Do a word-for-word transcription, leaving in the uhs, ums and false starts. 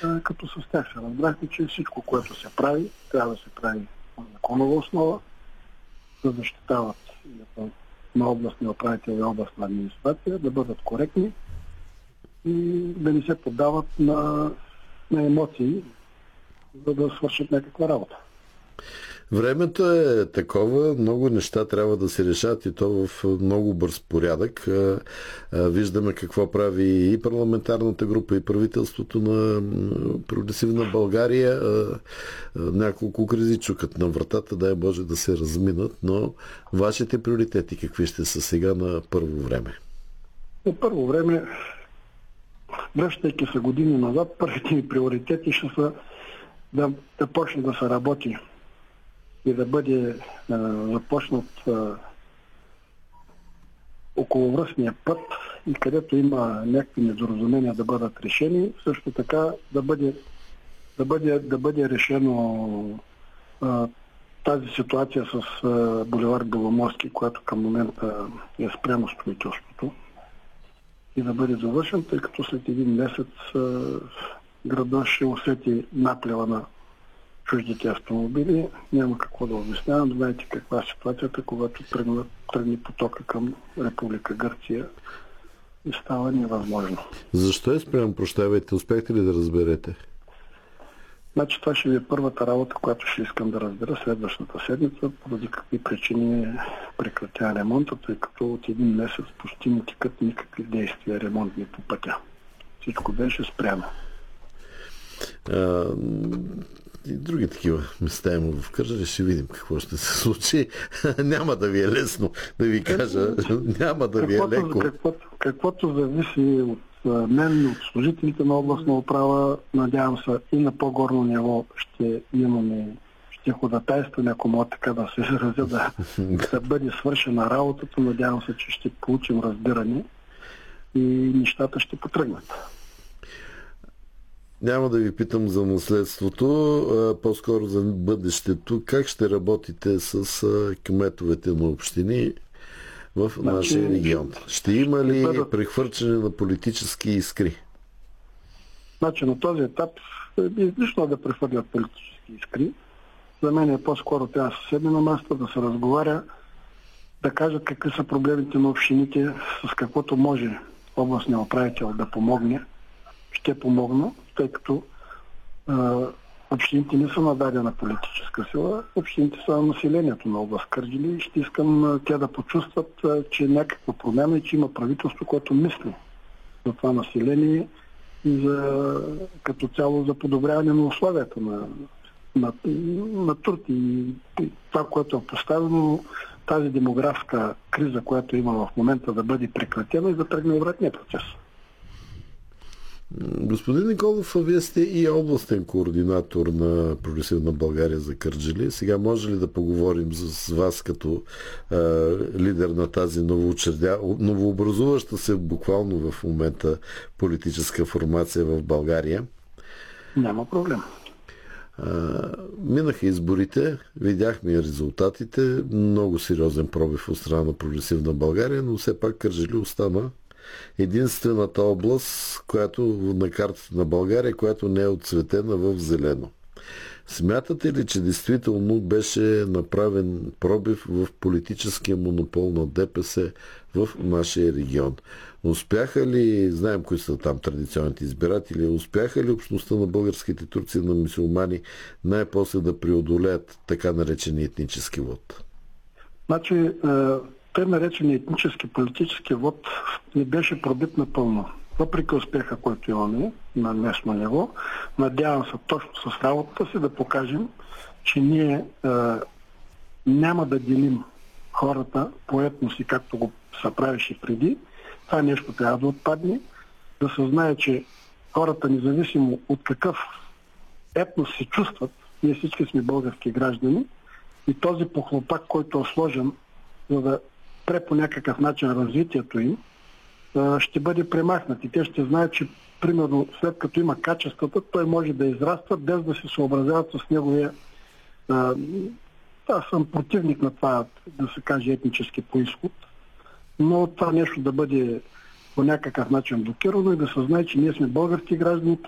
като с тях се разбрахме, че всичко, което се прави, трябва да се прави на законова основа, да защитават на областни управители и областна администрация, да бъдат коректни и да не се поддават на, на емоции, за да свършат някаква работа. Времето е такова, много неща трябва да се решат и то в много бърз порядък. Виждаме какво прави и парламентарната група, и правителството на Прогресивна България. Няколко кризи чукат на вратата, дай Боже да се разминат, но вашите приоритети какви ще са сега на първо време? На първо време, връщайки се години назад, първите ми приоритети ще са да, да почне да се работи и да бъде а, започнат а, околовръстния път и където има някакви недоразумения да бъдат решени, също така да бъде, да бъде, да бъде решено а, тази ситуация с а, булевард Беломорски, която към момента е спрямо строителството и да бъде завършен, тъй като след един месец а, града ще усети наплева на чуждите автомобили. Няма какво да обяснявам. Знаете каква е ситуацията, когато тръгне, тръгне потока към Република Гърция и става невъзможно. Защо е спрямо, прощавайте? Успехте ли да разберете? Значи това ще ви е първата работа, която ще искам да разбера следващата седмица, поради какви причини прекратя ремонта, тъй като от един месец почти не текат никакви действия ремонтни по пътя. Всичко беше спрямо. А, и други такива места има в Кърджали, ще видим какво ще се случи. Няма да ви е лесно да ви кажа. Няма да ви е леко. Каквото, каквото зависи от мен, от служителите на областна управа, надявам се и на по-горно ниво ще имаме, ще ходатайстваме, ако мога така да се изразя, да, да бъде свършена работата. Надявам се, че ще получим разбиране и нещата ще потръгнат. Няма да ви питам за наследството, а по-скоро за бъдещето. Как ще работите с кметовете на общини в значи, нашия регион? Ще има ли бъдат... прехвърчане на политически искри? Значи на този етап е излишно да прехвърлят политически искри. За мен е по-скоро трябва да се седне на масата, да се разговаря, да кажат какви са проблемите на общините, с каквото може областният управител да помогне. Ще помогна, тъй като а, общините не са нададена политическа сила, общините са на населението на област Кърджали и ще искам а, те да почувстват, а, че някаква промяна и че има правителство, което мисли за това население и за, като цяло за подобряване на условията на, на, на труд и, и това, което е поставено, тази демографска криза, която има в момента, да бъде прекратена и да тръгне обратния процес. Господин Николов, вие сте и областен координатор на Прогресивна България за Кърджали. Сега може ли да поговорим с вас като е, лидер на тази новоучредя... новообразуваща се буквално в момента политическа формация в България? Няма проблем. Е, минаха изборите, видяхме резултатите, много сериозен пробив от страна на Прогресивна България, но все пак Кърджали остана единствената област, която на картата на България, която не е отцветена в зелено. Смятате ли, че действително беше направен пробив в политическия монопол на ДПС в нашия регион? Успяха ли, знаем кои са там традиционните избиратели, успяха ли общността на българските турци и на мюсюлмани най-после да преодолеят така наречения етнически вод? Значи, тъй наречения етнически политически вод не беше пробит напълно. Въпреки успеха, който имаме на местно ниво, надявам се точно с работата си да покажем, че ние е, няма да делим хората по етноси, както го се правеше преди. Това нещо трябва да отпадне, да се знае, че хората, независимо от какъв етнос се чувстват, ние всички сме български граждани и този похлопак, който е сложен, за да пре по някакъв начин развитието им, ще бъде премахнат. И те ще знаят, че примерно след като има качествата, той може да израства, без да се съобразяват с неговия... Аз съм противник на това, да се каже, етнически произход, но това нещо да бъде по някакъв начин блокирано и да се знае, че ние сме български граждани,